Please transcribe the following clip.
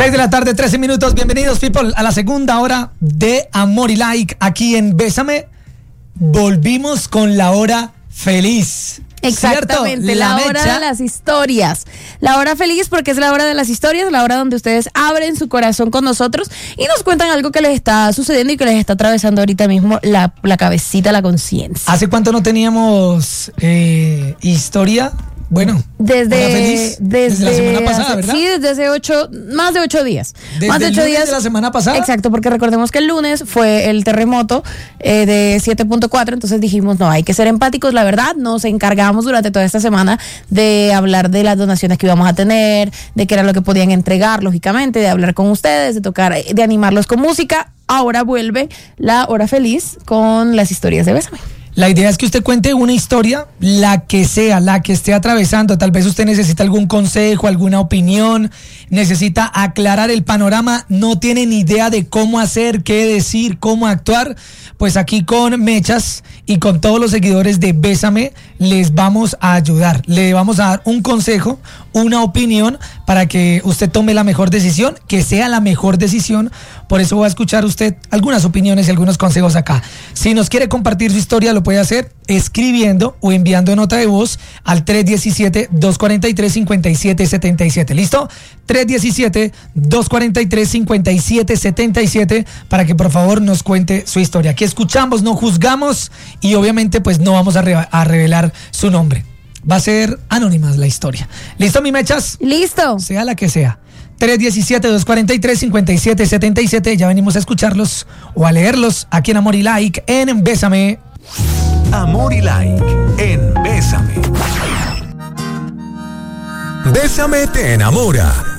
6 de la tarde, 13 minutos. Bienvenidos, people, a la segunda hora de Amor y Like aquí en Bésame. Volvimos con la hora feliz. Exactamente, la hora de las historias. La hora feliz porque es la hora de las historias, la hora donde ustedes abren su corazón con nosotros y nos cuentan algo que les está sucediendo y que les está atravesando ahorita mismo la cabecita, la conciencia. ¿Hace cuánto no teníamos historia? Bueno, desde la semana pasada, ¿verdad? Sí, desde más de 8 días. Desde más de 8 días de la semana pasada. Exacto, porque recordemos que el lunes fue el terremoto de 7.4, entonces dijimos, no, hay que ser empáticos, la verdad, nos encargamos durante toda esta semana de hablar de las donaciones que íbamos a tener, de qué era lo que podían entregar, lógicamente, de hablar con ustedes, de tocar, de animarlos con música. Ahora vuelve la hora feliz con las historias de Bésame. La idea es que usted cuente una historia, la que sea, la que esté atravesando. Tal vez usted necesita algún consejo, alguna opinión, necesita aclarar el panorama, no tiene ni idea de cómo hacer, qué decir, cómo actuar. Pues aquí con Mechas y con todos los seguidores de Bésame les vamos a ayudar. Le vamos a dar un consejo, una opinión para que usted tome la mejor decisión, que sea la mejor decisión. Por eso va a escuchar usted algunas opiniones y algunos consejos acá. Si nos quiere compartir su historia, lo puede hacer escribiendo o enviando nota de voz al 317-243-5777. ¿Listo? 317-243-5777 para que por favor nos cuente su historia. Aquí escuchamos, no juzgamos y obviamente pues no vamos a revelar su nombre. Va a ser anónima la historia. ¿Listo, mi Mechas? Listo. Sea la que sea. 317-243-5777. Ya venimos a escucharlos o a leerlos aquí en Amor y Like en Bésame. Amor y Like en Bésame. Bésame te enamora.